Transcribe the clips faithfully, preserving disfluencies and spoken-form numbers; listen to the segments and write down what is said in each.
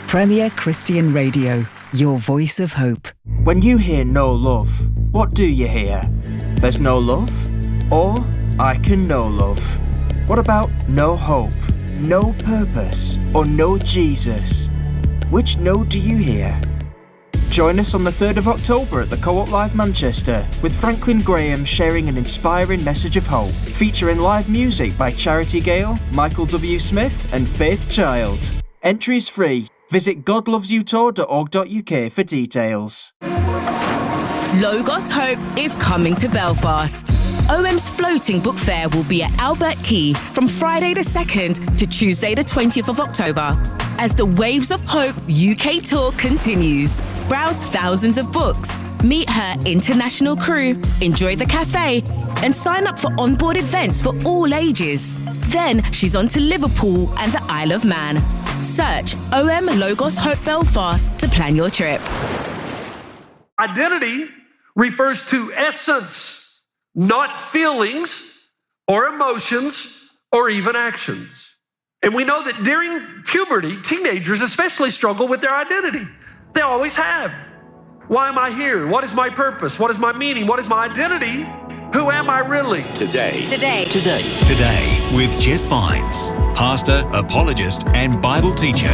Premier Christian Radio, your voice of hope. When you hear no love, what do you hear? There's no love? Or I can know love? What about no hope, no purpose, or no Jesus? Which no do you hear? Join us on the third of October at the Co-op Live Manchester with Franklin Graham sharing an inspiring message of hope, featuring live music by Charity Gale, Michael W. Smith and Faith Child. Entries free. Visit god loves you tour dot org dot u k for details. Logos Hope is coming to Belfast. O M's floating book fair will be at Albert Quay from Friday the second to Tuesday the twentieth of October as the Waves of Hope U K tour continues. Browse thousands of books, meet her international crew, enjoy the cafe, and sign up for onboard events for all ages. Then she's on to Liverpool and the Isle of Man. Search O M Logos Hope Belfast to plan your trip. Identity refers to essence, not feelings or emotions or even actions. And we know that during puberty, teenagers especially struggle with their identity. They always have. Why am I here? What is my purpose? What is my meaning? What is my identity? Who am I really? Today. Today. Today. Today with Jeff Vines, pastor, apologist, and Bible teacher.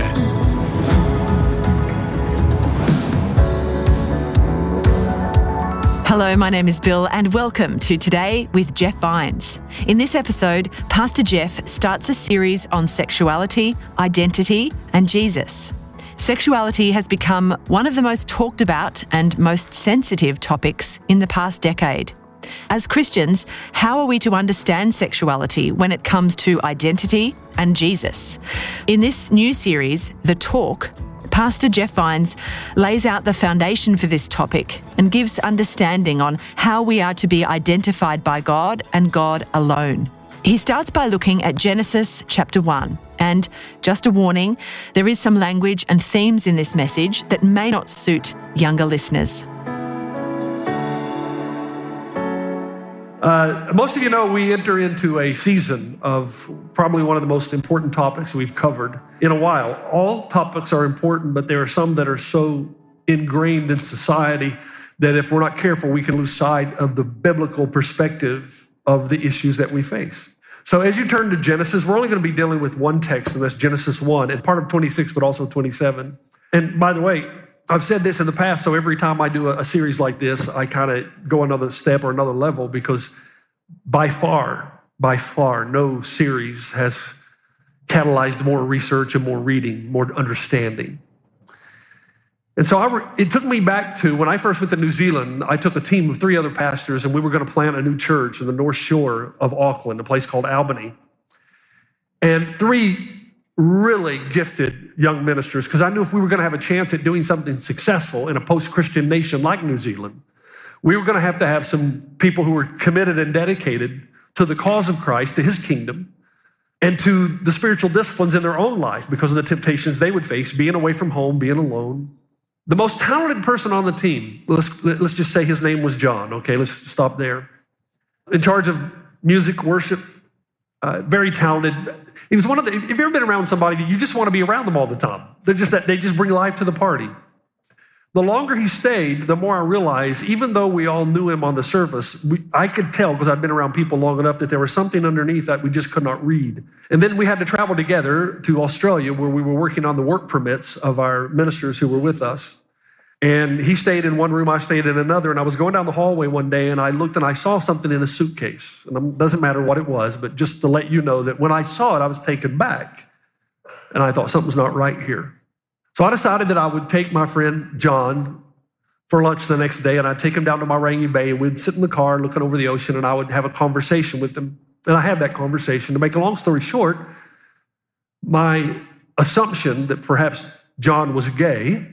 Hello, my name is Bill, and welcome to Today with Jeff Vines. In this episode, Pastor Jeff starts a series on sexuality, identity, and Jesus. Sexuality has become one of the most talked about and most sensitive topics in the past decade. As Christians, how are we to understand sexuality when it comes to identity and Jesus? In this new series, The Talk, Pastor Jeff Vines lays out the foundation for this topic and gives understanding on how we are to be identified by God and God alone. He starts by looking at Genesis chapter one. And just a warning, there is some language and themes in this message that may not suit younger listeners. Uh, most of you know we enter into a season of probably one of the most important topics we've covered in a while. All topics are important, but there are some that are so ingrained in society that if we're not careful, we can lose sight of the biblical perspective of the issues that we face. So as you turn to Genesis, we're only going to be dealing with one text, and that's Genesis one, and part of twenty-six, but also twenty-seven. And by the way, I've said this in the past, so every time I do a, a series like this, I kind of go another step or another level because by far, by far, no series has catalyzed more research and more reading, more understanding. And so I re- it took me back to when I first went to New Zealand. I took a team of three other pastors, and we were going to plant a new church in the North Shore of Auckland, a place called Albany. And three really gifted young ministers, because I knew if we were going to have a chance at doing something successful in a post-Christian nation like New Zealand, we were going to have to have some people who were committed and dedicated to the cause of Christ, to his kingdom, and to the spiritual disciplines in their own life because of the temptations they would face, being away from home, being alone. The most talented person on the team, let's, let's just say his name was John, okay? Let's stop there. In charge of music, worship, Uh, very talented. He was one of the, if you've ever been around somebody, you just want to be around them all the time. They're just that, they just bring life to the party. The longer he stayed, the more I realized, even though we all knew him on the surface, we, I could tell, because I'd been around people long enough, that there was something underneath that we just could not read. And then we had to travel together to Australia, where we were working on the work permits of our ministers who were with us. And he stayed in one room, I stayed in another, and I was going down the hallway one day, and I looked and I saw something in a suitcase. And it doesn't matter what it was, but just to let you know that when I saw it, I was taken back. And I thought something's not right here. So I decided that I would take my friend John for lunch the next day, and I'd take him down to Marangi Bay, and we'd sit in the car looking over the ocean, and I would have a conversation with him. And I had that conversation. To make a long story short, my assumption that perhaps John was gay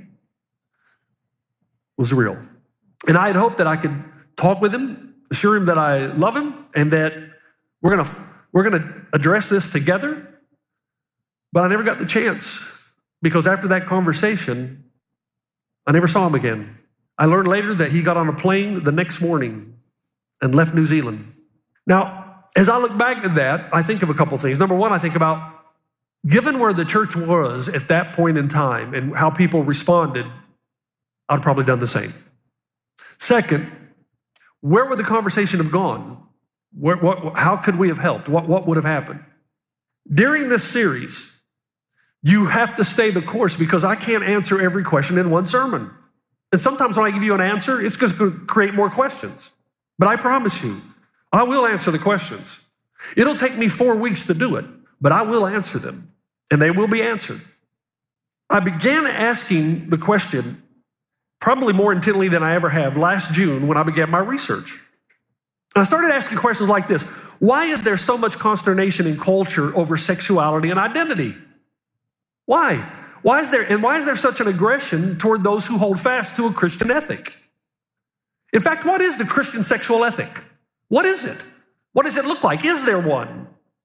was real. And I had hoped that I could talk with him, assure him that I love him, and that we're gonna we're gonna address this together. But I never got the chance, because after that conversation, I never saw him again. I learned later that he got on a plane the next morning and left New Zealand. Now, as I look back at that, I think of a couple things. Number one, I think about Given where the church was at that point in time and how people responded, I'd have probably done the same. Second, where would the conversation have gone? Where, what, how could we have helped? What, what would have happened? During this series, you have to stay the course because I can't answer every question in one sermon. And sometimes when I give you an answer, it's going to create more questions. But I promise you, I will answer the questions. It'll take me four weeks to do it, but I will answer them, and they will be answered. I began asking the question probably more intently than I ever have last June when I began my research. And I started asking questions like this. Why is there so much consternation in culture over sexuality and identity? Why? Why is there, and why is there such an aggression toward those who hold fast to a Christian ethic? In fact, what is the Christian sexual ethic? What is it? What does it look like? Is there one?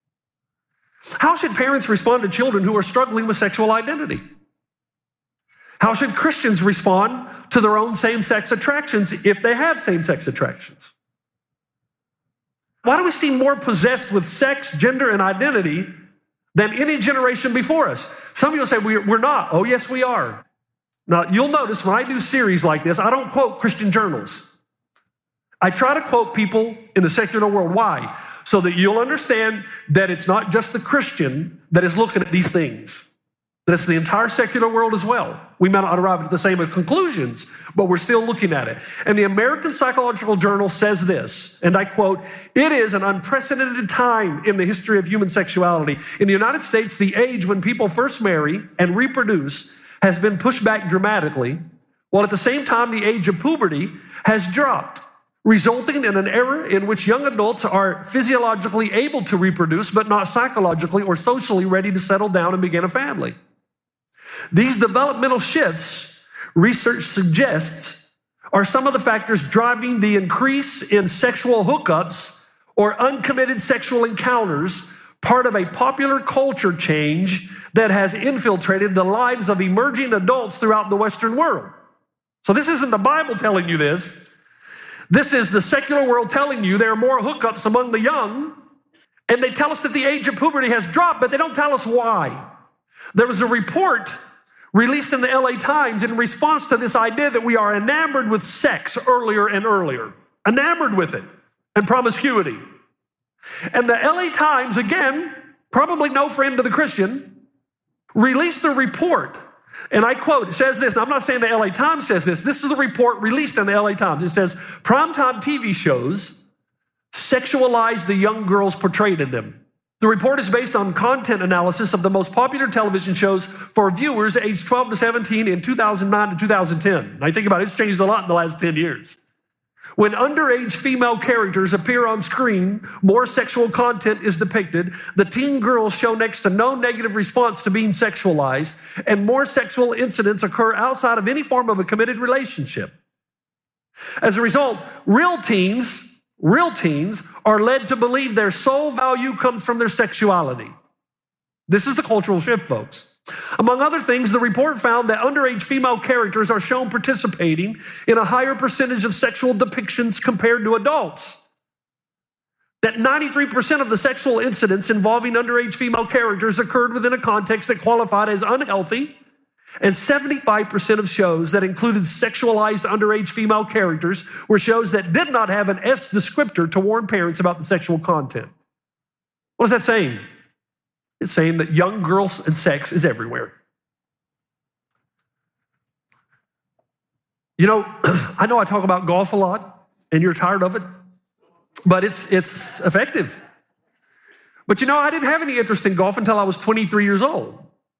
How should parents respond to children who are struggling with sexual identity? How should Christians respond to their own same-sex attractions if they have same-sex attractions? Why do we seem more possessed with sex, gender, and identity than any generation before us? Some of you will say, we're not. Oh, yes, we are. Now, you'll notice when I do series like this, I don't quote Christian journals. I try to quote people in the secular world. Why? So that you'll understand that it's not just the Christian that is looking at these things, that it's the entire secular world as well. We may not arrive at the same conclusions, but we're still looking at it. And the American Psychological Journal says this, and I quote, "It is an unprecedented time in the history of human sexuality. In the United States, the age when people first marry and reproduce has been pushed back dramatically, while at the same time, the age of puberty has dropped, resulting in an era in which young adults are physiologically able to reproduce, but not psychologically or socially ready to settle down and begin a family. These developmental shifts, research suggests, are some of the factors driving the increase in sexual hookups or uncommitted sexual encounters, part of a popular culture change that has infiltrated the lives of emerging adults throughout the Western world." So this isn't the Bible telling you this. This is the secular world telling you there are more hookups among the young, and they tell us that the age of puberty has dropped, but they don't tell us why. There was a report released in the L A Times in response to this idea that we are enamored with sex earlier and earlier, enamored with it, and promiscuity. And the L A Times, again, probably no friend to the Christian, released a report. And I quote, it says this, and I'm not saying the L A Times says this, this is a report released in the L A Times. It says, primetime T V shows sexualize the young girls portrayed in them. The report is based on content analysis of the most popular television shows for viewers aged twelve to seventeen in two thousand nine to two thousand ten. Now you think about it, it's changed a lot in the last ten years. When underage female characters appear on screen, more sexual content is depicted. The teen girls show next to no negative response to being sexualized, and more sexual incidents occur outside of any form of a committed relationship. As a result, real teens, real teens are led to believe their sole value comes from their sexuality. This is the cultural shift, folks. Among other things, the report found that underage female characters are shown participating in a higher percentage of sexual depictions compared to adults. That ninety-three percent of the sexual incidents involving underage female characters occurred within a context that qualified as unhealthy, and seventy-five percent of shows that included sexualized underage female characters were shows that did not have an S descriptor to warn parents about the sexual content. What is that saying? It's saying that young girls and sex is everywhere. You know, I know I talk about golf a lot, and you're tired of it, but it's it's effective. But you know, I didn't have any interest in golf until I was twenty-three years old.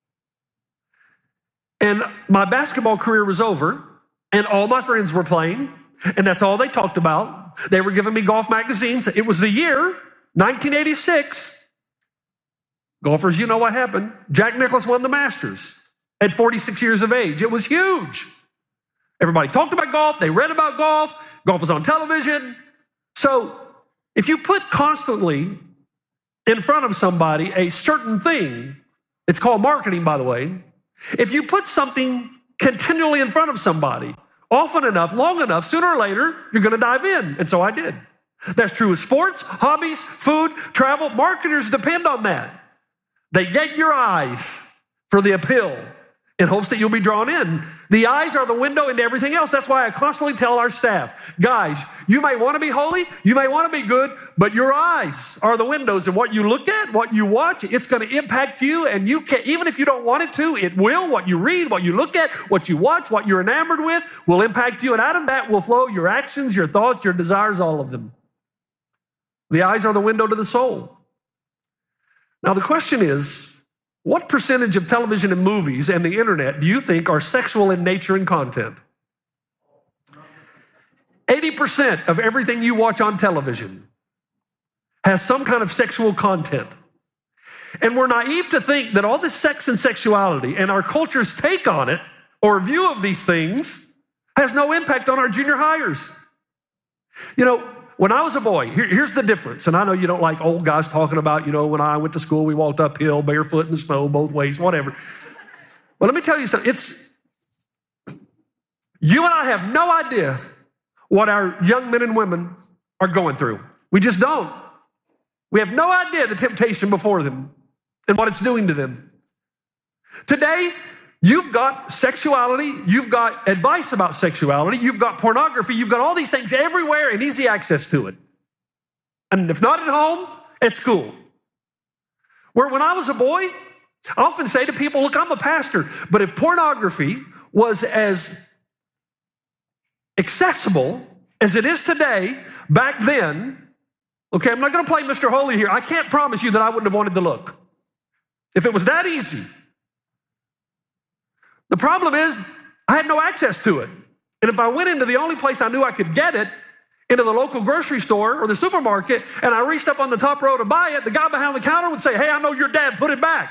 And my basketball career was over, and all my friends were playing, and that's all they talked about. They were giving me golf magazines. It was the year nineteen eighty-six. Golfers, you know what happened. Jack Nicklaus won the Masters at forty-six years of age. It was huge. Everybody talked about golf. They read about golf. Golf was on television. So if you put constantly in front of somebody a certain thing, it's called marketing, by the way. If you put something continually in front of somebody, often enough, long enough, sooner or later, you're going to dive in. And so I did. That's true with sports, hobbies, food, travel. Marketers depend on that. They get your eyes for the appeal in hopes that you'll be drawn in. The eyes are the window into everything else. That's why I constantly tell our staff, guys, you may want to be holy, you may want to be good, but your eyes are the windows, and what you look at, what you watch, it's going to impact you, and you can, even if you don't want it to, it will. What you read, what you look at, what you watch, what you're enamored with will impact you, and out of that will flow your actions, your thoughts, your desires, all of them. The eyes are the window to the soul. Now the question is, what percentage of television and movies and the internet do you think are sexual in nature and content? eighty percent of everything you watch on television has some kind of sexual content. And we're naive to think that all this sex and sexuality and our culture's take on it or view of these things has no impact on our junior hires. You know, when I was a boy, here, here's the difference. And I know you don't like old guys talking about, you know, when I went to school, we walked uphill, barefoot in the snow, both ways, whatever. But let me tell you something. It's, you and I have no idea what our young men and women are going through. We just don't. We have no idea the temptation before them and what it's doing to them. Today, you've got sexuality, you've got advice about sexuality, you've got pornography, you've got all these things everywhere and easy access to it. And if not at home, at school. Where when I was a boy, I often say to people, look, I'm a pastor, but if pornography was as accessible as it is today, back then, okay, I'm not going to play Mister Holy here. I can't promise you that I wouldn't have wanted to look. If it was that easy. The problem is, I had no access to it. And if I went into the only place I knew I could get it, into the local grocery store or the supermarket, and I reached up on the top row to buy it, the guy behind the counter would say, hey, I know your dad, put it back.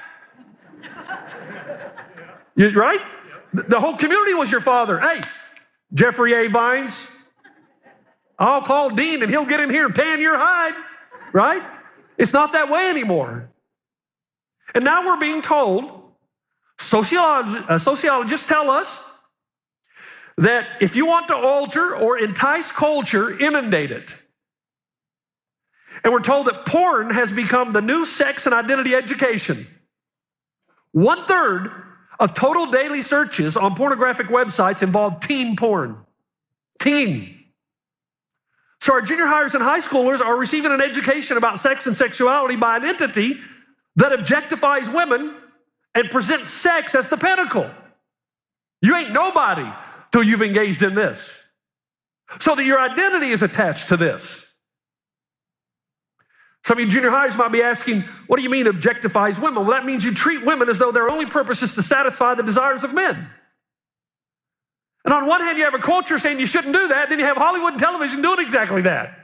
You, right? The whole community was your father. Hey, Jeffrey A. Vines, I'll call Dean and he'll get in here and tan your hide, right? It's not that way anymore. And now we're being told, Sociolog- uh, sociologists tell us that if you want to alter or entice culture, inundate it. And we're told that porn has become the new sex and identity education. One third of total daily searches on pornographic websites involve teen porn. Teen. So our junior hires and high schoolers are receiving an education about sex and sexuality by an entity that objectifies women and presents sex as the pinnacle. You ain't nobody till you've engaged in this. So that your identity is attached to this. Some of you junior hires might be asking, what do you mean objectifies women? Well, that means you treat women as though their only purpose is to satisfy the desires of men. And on one hand, you have a culture saying you shouldn't do that. Then you have Hollywood and television doing exactly that.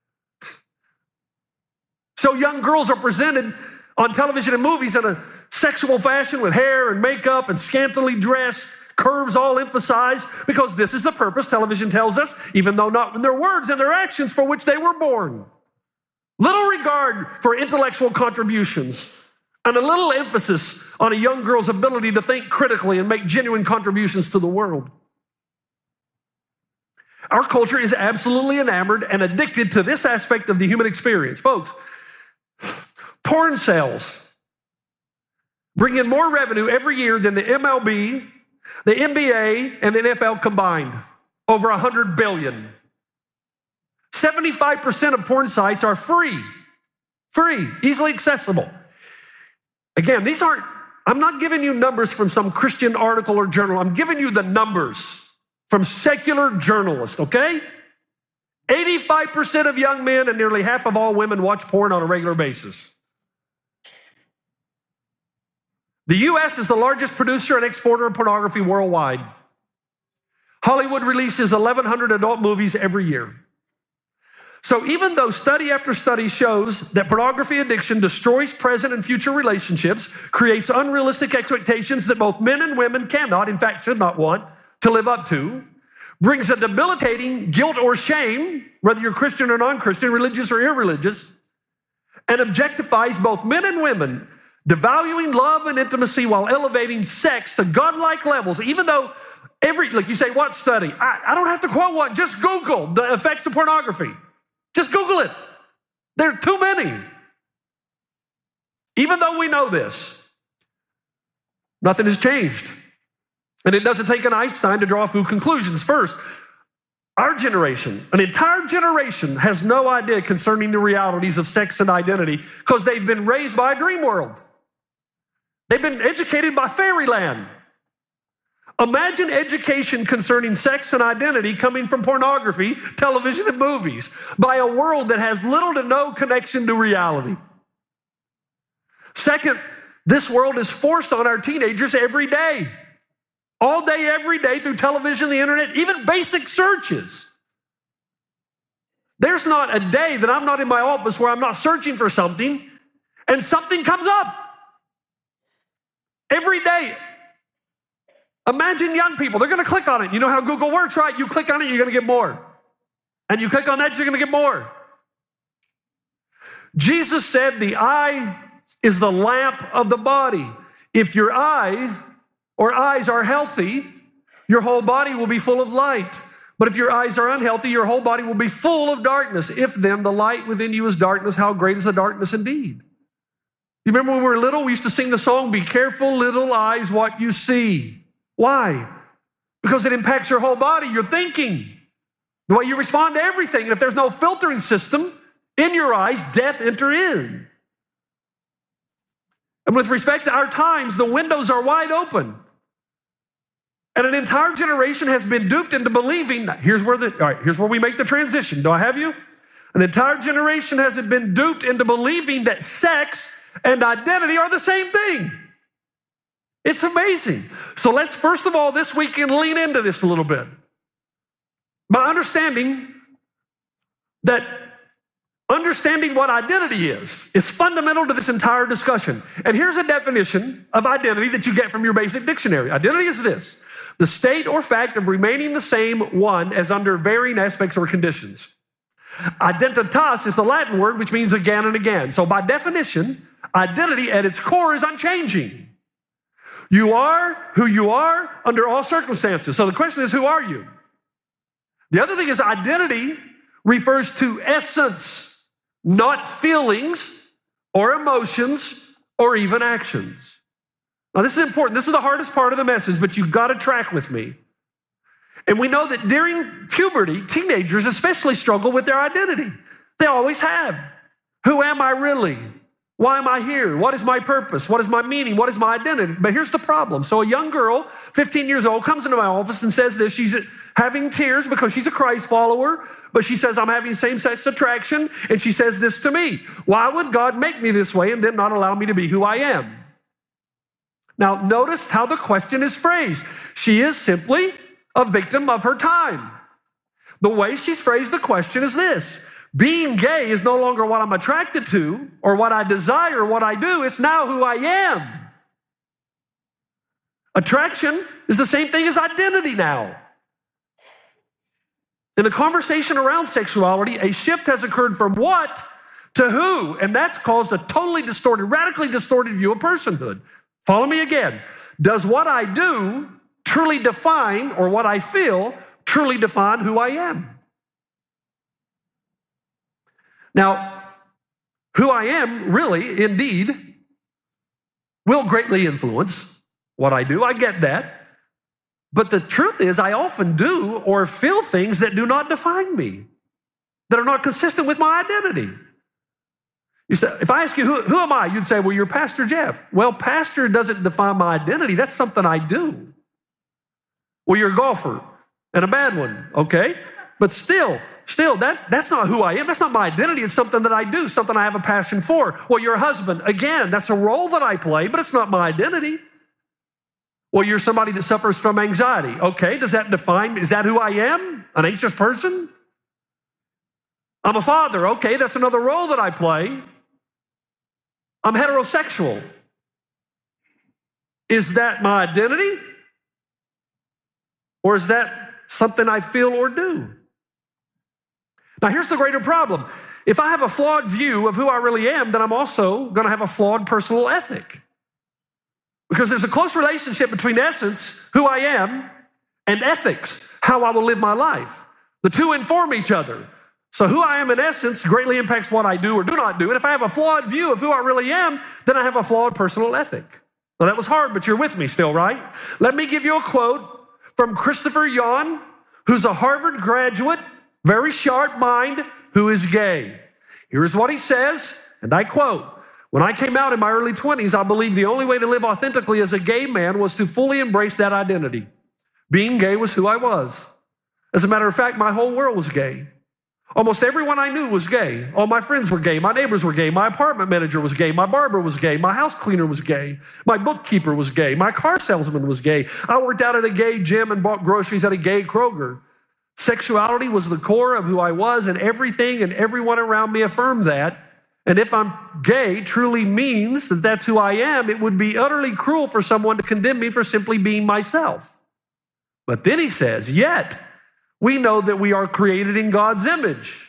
So young girls are presented on television and movies in a sexual fashion with hair and makeup and scantily dressed, curves all emphasized, because this is the purpose, television tells us, even though not in their words and their actions for which they were born. Little regard for intellectual contributions and a little emphasis on a young girl's ability to think critically and make genuine contributions to the world. Our culture is absolutely enamored and addicted to this aspect of the human experience. Folks, porn sales bring in more revenue every year than the M L B, the N B A, and the N F L combined. Over one hundred billion dollars. seventy-five percent of porn sites are free. Free, easily accessible. Again, these aren't, I'm not giving you numbers from some Christian article or journal. I'm giving you the numbers from secular journalists, okay? eighty-five percent of young men and nearly half of all women watch porn on a regular basis. The U S is the largest producer and exporter of pornography worldwide. Hollywood releases eleven hundred adult movies every year. So even though study after study shows that pornography addiction destroys present and future relationships, creates unrealistic expectations that both men and women cannot, in fact should not want, to live up to, brings a debilitating guilt or shame, whether you're Christian or non-Christian, religious or irreligious, and objectifies both men and women, devaluing love and intimacy while elevating sex to godlike levels, even though every, like you say, what study? I, I don't have to quote one, just Google the effects of pornography. Just Google it. There are too many. Even though we know this, nothing has changed. And it doesn't take an Einstein to draw a few conclusions. First, our generation, an entire generation, has no idea concerning the realities of sex and identity because they've been raised by a dream world. They've been educated by fairyland. Imagine education concerning sex and identity coming from pornography, television, and movies by a world that has little to no connection to reality. Second, this world is forced on our teenagers every day. All day, every day, through television, the internet, even basic searches. There's not a day that I'm not in my office where I'm not searching for something and something comes up. Every day. Imagine young people, they're going to click on it. You know how Google works, right? You click on it, you're going to get more. And you click on that, you're going to get more. Jesus said the eye is the lamp of the body. If your eye or eyes are healthy, your whole body will be full of light. But if your eyes are unhealthy, your whole body will be full of darkness. If then the light within you is darkness, how great is the darkness indeed? You remember when we were little, we used to sing the song, "Be careful, little eyes, what you see." Why? Because it impacts your whole body, your thinking, the way you respond to everything. And if there's no filtering system in your eyes, death enter in. And with respect to our times, the windows are wide open. And an entire generation has been duped into believing, here's where the, all right, here's where we make the transition. Do I have you? An entire generation has been duped into believing that sex and identity are the same thing. It's amazing. So let's first of all this weekend lean into this a little bit by understanding that understanding what identity is is fundamental to this entire discussion. And here's a definition of identity that you get from your basic dictionary. Identity is this: the state or fact of remaining the same one as under varying aspects or conditions. Identitas is the Latin word which means again and again. So by definition, identity at its core is unchanging. You are who you are under all circumstances. So the question is, who are you? The other thing is identity refers to essence, not feelings or emotions or even actions. Now this is important. This is the hardest part of the message, but you've got to track with me. And we know that during puberty, teenagers especially struggle with their identity. They always have. Who am I really? Why am I here? What is my purpose? What is my meaning? What is my identity? But here's the problem. So a young girl, fifteen years old, comes into my office and says this. She's having tears because she's a Christ follower, but she says, I'm having same-sex attraction, and she says this to me: why would God make me this way and then not allow me to be who I am? Now, notice how the question is phrased. She is simply a victim of her time. The way she's phrased the question is this: being gay is no longer what I'm attracted to or what I desire or what I do. It's now who I am. Attraction is the same thing as identity now. In the conversation around sexuality, a shift has occurred from what to who, and that's caused a totally distorted, radically distorted view of personhood. Follow me again. Does what I do truly define, or what I feel truly define who I am? Now, who I am really, indeed, will greatly influence what I do. I get that. But the truth is, I often do or feel things that do not define me, that are not consistent with my identity. You say, if I ask you, who, who am I? You'd say, well, you're Pastor Jeff. Well, pastor doesn't define my identity. That's something I do. Well, you're a golfer, and a bad one, okay? But still, still, that's, that's not who I am. That's not my identity. It's something that I do, something I have a passion for. Well, you're a husband. Again, that's a role that I play, but it's not my identity. Well, you're somebody that suffers from anxiety. Okay, does that define, is that who I am? An anxious person? I'm a father. Okay, that's another role that I play. I'm heterosexual. Is that my identity? Or is that something I feel or do? Now, here's the greater problem. If I have a flawed view of who I really am, then I'm also going to have a flawed personal ethic. Because there's a close relationship between essence, who I am, and ethics, how I will live my life. The two inform each other. So who I am in essence greatly impacts what I do or do not do. And if I have a flawed view of who I really am, then I have a flawed personal ethic. Well, that was hard, but you're with me still, right? Let me give you a quote from Christopher Yuan, who's a Harvard graduate, very sharp mind, who is gay. Here's what he says, and I quote, "When I came out in my early twenties, I believed the only way to live authentically as a gay man was to fully embrace that identity. Being gay was who I was. As a matter of fact, my whole world was gay. Almost everyone I knew was gay. All my friends were gay. My neighbors were gay. My apartment manager was gay. My barber was gay. My house cleaner was gay. My bookkeeper was gay. My car salesman was gay. I worked out at a gay gym and bought groceries at a gay Kroger. Sexuality was the core of who I was, and everything and everyone around me affirmed that. And if I'm gay truly means that that's who I am, it would be utterly cruel for someone to condemn me for simply being myself." But then he says, "Yet we know that we are created in God's image.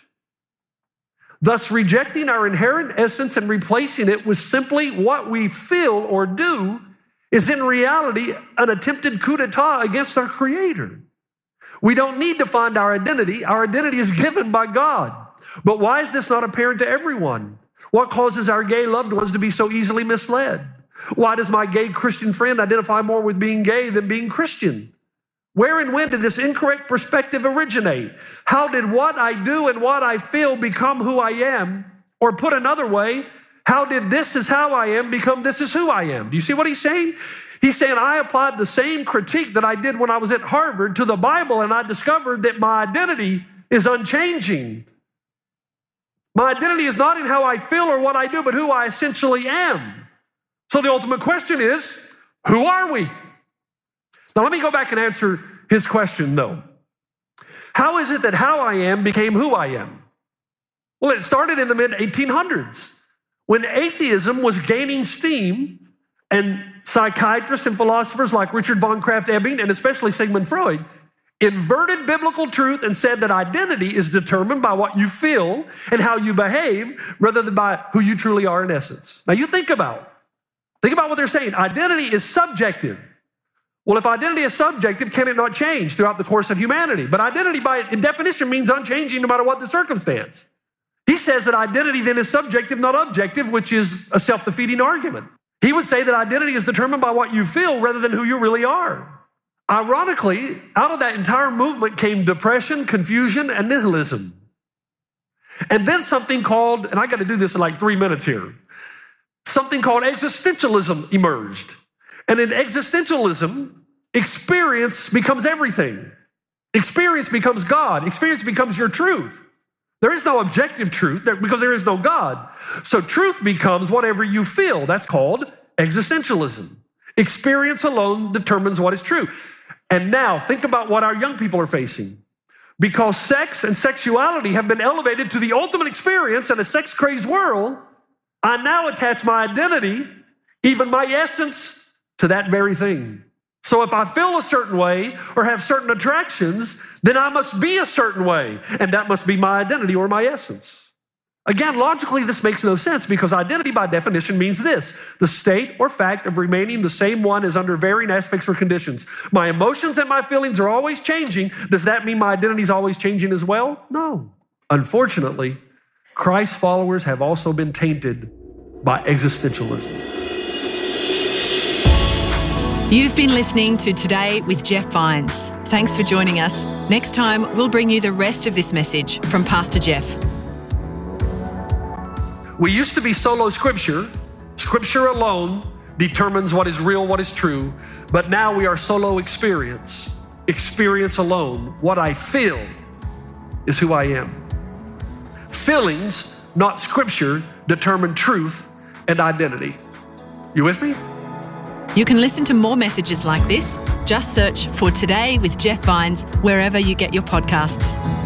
Thus, rejecting our inherent essence and replacing it with simply what we feel or do is in reality an attempted coup d'etat against our Creator. We don't need to find our identity. Our identity is given by God. But why is this not apparent to everyone? What causes our gay loved ones to be so easily misled? Why does my gay Christian friend identify more with being gay than being Christian? Where and when did this incorrect perspective originate? How did what I do and what I feel become who I am? Or put another way, how did this is how I am become this is who I am?" Do you see what he's saying? He's saying, I applied the same critique that I did when I was at Harvard to the Bible, and I discovered that my identity is unchanging. My identity is not in how I feel or what I do, but who I essentially am. So the ultimate question is, who are we? Now, let me go back and answer his question, though. How is it that how I am became who I am? Well, it started in the mid eighteen hundreds when atheism was gaining steam, and psychiatrists and philosophers like Richard von Krafft-Ebing and especially Sigmund Freud inverted biblical truth and said that identity is determined by what you feel and how you behave rather than by who you truly are in essence. Now, you think about, think about what they're saying. Identity is subjective. Well, if identity is subjective, can it not change throughout the course of humanity? But identity by definition means unchanging no matter what the circumstance. He says that identity then is subjective, not objective, which is a self-defeating argument. He would say that identity is determined by what you feel rather than who you really are. Ironically, out of that entire movement came depression, confusion, and nihilism. And then something called, and I got to do this in like three minutes here, something called existentialism emerged. And in existentialism, experience becomes everything. Experience becomes God. Experience becomes your truth. There is no objective truth because there is no God. So truth becomes whatever you feel. That's called existentialism. Experience alone determines what is true. And now think about what our young people are facing. Because sex and sexuality have been elevated to the ultimate experience in a sex-crazed world, I now attach my identity, even my essence, to that very thing. So if I feel a certain way or have certain attractions, then I must be a certain way, and that must be my identity or my essence. Again, logically, this makes no sense because identity by definition means this: the state or fact of remaining the same one as under varying aspects or conditions. My emotions and my feelings are always changing. Does that mean my identity is always changing as well? No. Unfortunately, Christ's followers have also been tainted by existentialism. You've been listening to Today with Jeff Vines. Thanks for joining us. Next time, we'll bring you the rest of this message from Pastor Jeff. We used to be solo scripture. Scripture alone determines what is real, what is true. But now we are solo experience. Experience alone. What I feel is who I am. Feelings, not scripture, determine truth and identity. You with me? You can listen to more messages like this. Just search for Today with Jeff Vines wherever you get your podcasts.